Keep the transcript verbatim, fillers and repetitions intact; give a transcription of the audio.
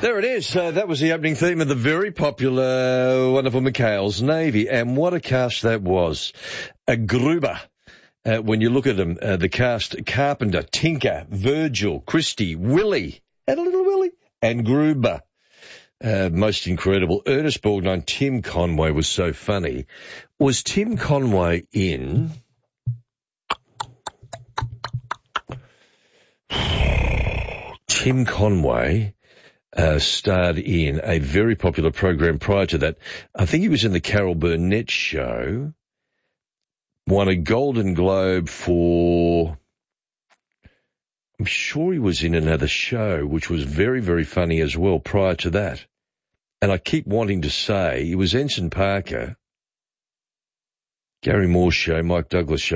There it is. Uh, that was the opening theme of the very popular, wonderful McHale's Navy. And what a cast that was. A Gruber. Uh, when you look at them, uh, the cast, Carpenter, Tinker, Virgil, Christie, Willie, had a little Willie, and Gruber. Uh, most incredible. Ernest Borgnine, Tim Conway was so funny. Was Tim Conway in... Tim Conway uh, starred in a very popular program prior to that. I think he was in the Carol Burnett Show. Won a Golden Globe for, I'm sure he was in another show, which was very, very funny as well prior to that. And I keep wanting to say, it was Ensign Parker, Gary Moore's show, Mike Douglas show.